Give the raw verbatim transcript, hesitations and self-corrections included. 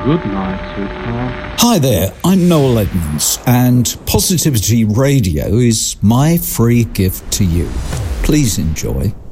Good night, sweetheart. Hi there, I'm Noel Edmonds, and Positivity Radio is my free gift to you. Please enjoy.